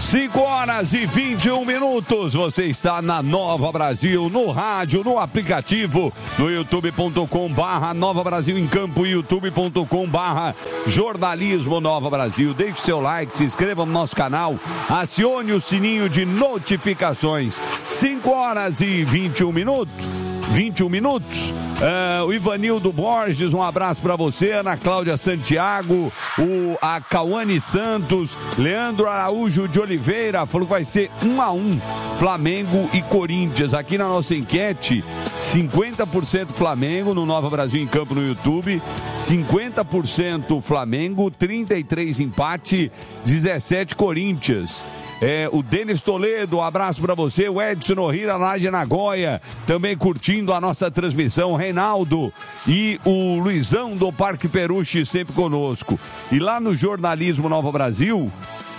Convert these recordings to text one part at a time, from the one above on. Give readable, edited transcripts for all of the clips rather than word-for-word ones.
5h21. Você está na Nova Brasil, no rádio, no aplicativo, no youtube.com/Nova Brasil em Campo, youtube.com/Jornalismo Nova Brasil. Deixe seu like, se inscreva no nosso canal, acione o sininho de notificações. 5h21. 21 minutos. O Ivanildo Borges, um abraço para você. Ana Cláudia Santiago, a Cauane Santos, Leandro Araújo de Oliveira falou que vai ser 1-1 Flamengo e Corinthians. Aqui na nossa enquete, 50% Flamengo no Nova Brasil em Campo no YouTube, 50% Flamengo, 33 empate, 17 Corinthians. O Denis Toledo, um abraço para você. O Edson Norrira, lá de Nagoya, também curtindo a nossa transmissão. Reinaldo e o Luizão do Parque Peruche sempre conosco. E lá no Jornalismo Nova Brasil,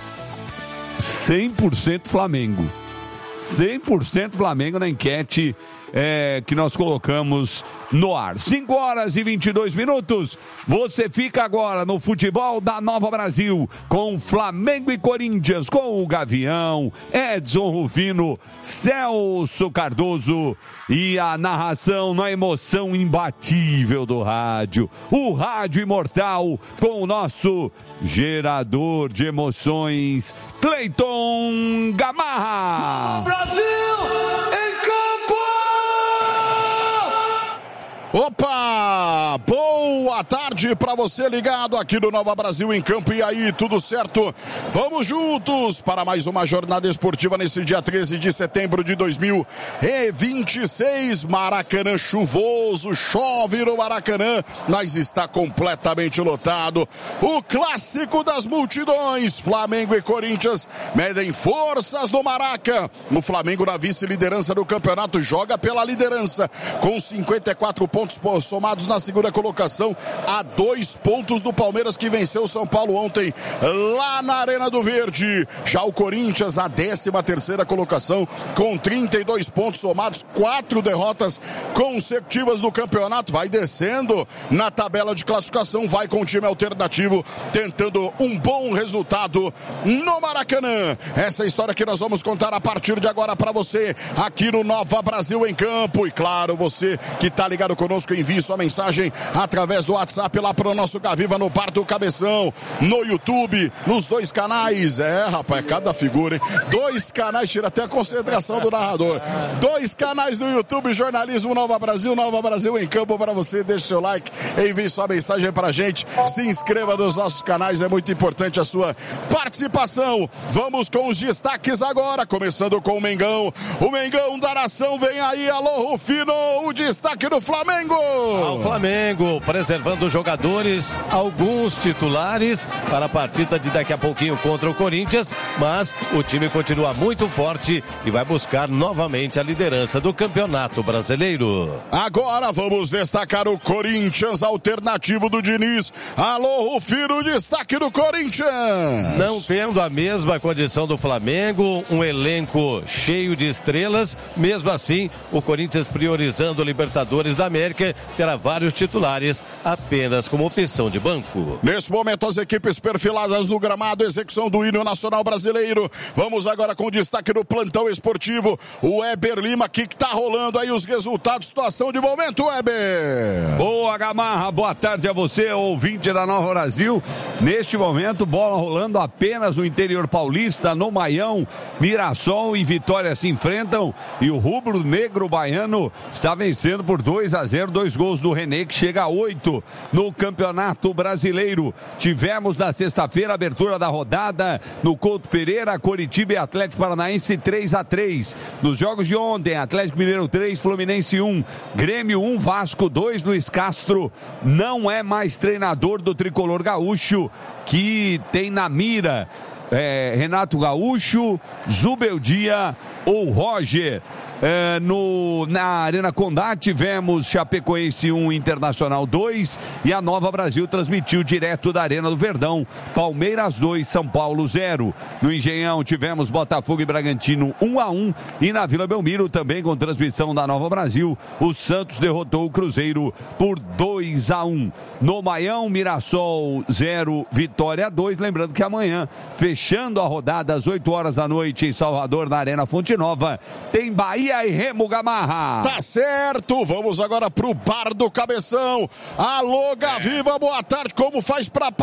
100% Flamengo. 100% Flamengo na enquete que nós colocamos no ar. 5h22. Você fica agora no futebol da Nova Brasil com Flamengo e Corinthians, com o Gavião, Edson Rufino, Celso Cardoso e a narração na emoção imbatível do rádio. O rádio imortal com o nosso gerador de emoções, Cleiton Gamarra. Nova Brasil em campo! Opa! Boa tarde para você ligado aqui no Nova Brasil em Campo. E aí, tudo certo? Vamos juntos para mais uma jornada esportiva nesse dia 13 de setembro de 2026. Maracanã chuvoso, chove no Maracanã, mas está completamente lotado. O clássico das multidões, Flamengo e Corinthians medem forças no Maraca. O Flamengo na vice-liderança do campeonato joga pela liderança com 54 pontos somados na segunda colocação, a 2 pontos do Palmeiras, que venceu o São Paulo ontem lá na Arena do Verde. Já o Corinthians na 13ª colocação com 32 pontos somados, 4 derrotas consecutivas no campeonato, vai descendo na tabela de classificação, vai com o time alternativo tentando um bom resultado no Maracanã. Essa é a história que nós vamos contar a partir de agora para você aqui no Nova Brasil em Campo. E claro, você que está ligado conosco, envie sua mensagem através do WhatsApp lá pro nosso Gaviva no Bar do Cabeção, no YouTube, nos 2 canais. Rapaz, cada figura, hein? 2 canais, tira até a concentração do narrador. 2 canais no YouTube, Jornalismo Nova Brasil em Campo para você. Deixe seu like, envie sua mensagem pra gente, se inscreva nos nossos canais, é muito importante a sua participação. Vamos com os destaques agora, começando com o Mengão da nação, vem aí, alô Rufino, o destaque do Flamengo. O Flamengo preservando jogadores, alguns titulares para a partida de daqui a pouquinho contra o Corinthians, mas o time continua muito forte e vai buscar novamente a liderança do Campeonato Brasileiro. Agora vamos destacar o Corinthians alternativo do Diniz. Alô Rufino, destaque do Corinthians. Não tendo a mesma condição do Flamengo, um elenco cheio de estrelas, mesmo assim o Corinthians priorizando o Libertadores da América terá vários titulares apenas como opção de banco. Nesse momento as equipes perfiladas no gramado, execução do hino nacional brasileiro. Vamos agora com o destaque do plantão esportivo, o Weber Lima, que tá rolando aí os resultados, situação de momento, Weber. Boa, Gamarra, boa tarde a você, ouvinte da Nova Brasil. Neste momento, bola rolando apenas no interior paulista, no Maião. Mirassol e Vitória se enfrentam e o rubro-negro baiano está vencendo por 2-0, 2 gols do René, que chega a 8 no Campeonato Brasileiro. Tivemos na sexta-feira a abertura da rodada no Couto Pereira, Coritiba e Atlético Paranaense 3-3. Nos jogos de ontem, Atlético Mineiro 3, Fluminense 1, Grêmio 1, Vasco 2. Luiz Castro não é mais treinador do tricolor gaúcho, que tem na mira Renato Gaúcho, Zubeldia o Roger. Na Arena Condá tivemos Chapecoense 1, Internacional 2 e a Nova Brasil transmitiu direto da Arena do Verdão, Palmeiras 2, São Paulo 0. No Engenhão tivemos Botafogo e Bragantino 1-1 e na Vila Belmiro também com transmissão da Nova Brasil, o Santos derrotou o Cruzeiro por 2-1. No Maião, Mirassol 0, Vitória 2, lembrando que amanhã, fechando a rodada às 8 horas da noite em Salvador, na Arena Fonte Nova, tem Bahia e Remo Gamarra. Tá certo, vamos agora pro Bar do Cabeção. Alô, Gaviva, boa tarde, como faz pra